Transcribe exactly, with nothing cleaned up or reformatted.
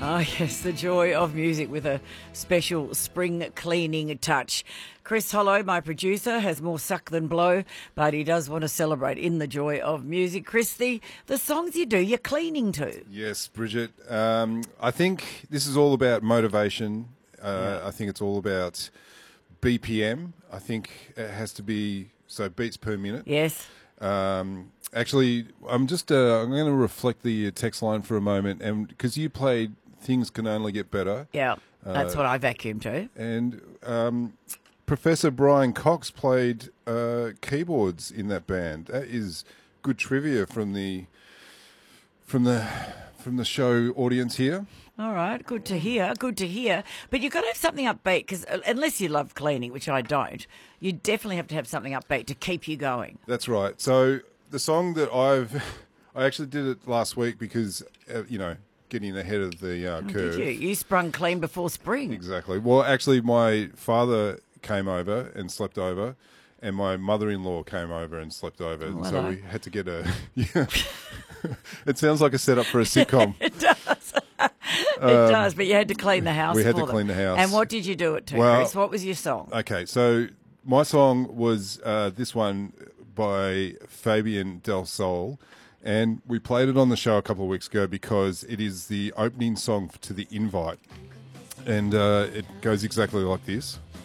Oh, yes, the joy of music with a special spring cleaning touch. Chris Hollow, my producer, has more suck than blow, but he does want to celebrate in the joy of music. Chris, the, the songs you do, you're cleaning to. Yes, Bridget. Um, I think this is all about motivation. Uh, yeah. I think it's all about B P M. I think it has to be, so beats per minute. Yes. Um, actually, I'm just, uh, I'm going to reflect the text line for a moment, and because you played Things Can Only Get Better. Yeah, that's uh, what I vacuum to. And um, Professor Brian Cox played uh, keyboards in that band. That is good trivia from the from the from the show audience here. All right, good to hear, good to hear. But you've got to have something upbeat, because unless you love cleaning, which I don't, you definitely have to have something upbeat to keep you going. That's right. So the song that I've, I actually did it last week because, uh, you know, getting ahead of the uh, oh, curve. Did you? You sprung clean before spring. Exactly. Well, actually, my father came over and slept over, and my mother-in-law came over and slept over, oh, and so we had to get a. Yeah, it sounds like a setup for a sitcom. It does. It um, does, but you had to clean the house. We had for to them. clean the house. And what did you do it to, well, Chris? What was your song? Okay, so my song was uh, this one by Fabian Del Sol, and we played it on the show a couple of weeks ago because it is the opening song to The Invite, and uh, it goes exactly like this.